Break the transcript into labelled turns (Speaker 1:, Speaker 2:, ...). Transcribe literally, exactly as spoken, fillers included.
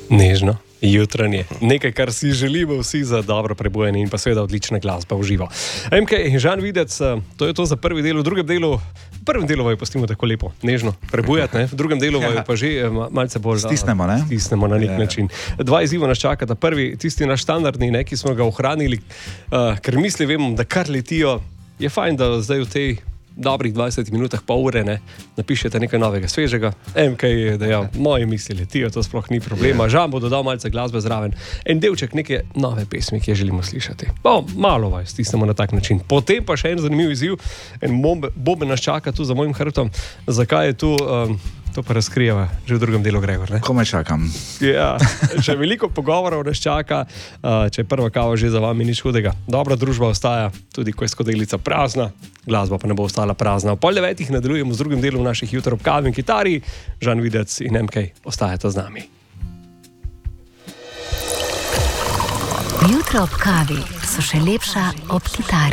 Speaker 1: Nežno, jutranje. Nekaj, kar si želimo vsi za dobro prebujanje in pa seveda odlična glasba v živo. M K, Žan Videc, to je to za prvi del. V drugem delu, v prvem delu vaju pustimo tako lepo, nežno prebujati, ne? V drugem delu vaju pa že malce bolj
Speaker 2: stisnemo, ne?
Speaker 1: Stisnemo na nek
Speaker 2: ja.
Speaker 1: način. Dva izziva nas čakata. Prvi, tisti naš standardni, ne, ki smo ga ohranili, uh, ker misli vemo, da kar letijo, je fajn, da zdaj v tej dobrih dvajsetih minutah, pol ure, ne, napišete nekaj novega, svežega. M K je dejal, moje misli letijo, to sploh ni problema. Žan bo dodal malce glasbe zraven. En delček neke nove pesmi, ki je želimo slišati. Bo, malo vas stisnemo na tak način. Potem pa še en zanimiv izziv, en bombe, bombe nas čaka tu za mojim hrbtom. Zakaj je tu, um, to pa razkrijeva že v drugem delu, Gregor, ne?
Speaker 2: Komaj čakam.
Speaker 1: Ja, še veliko pogovorov nas čaka, uh, če je prva kava že za vami, nič hudega. Dobra družba ostaja, tudi ko je skodelica prazna, glasba pa ne bo ostala prazna. V pol devetih nadaljujemo z drugim delom naših jutro ob kavi in kitari. Žan Videc in M K ostajata z nami.
Speaker 3: Jutro ob kavi so še lepša ob kitari.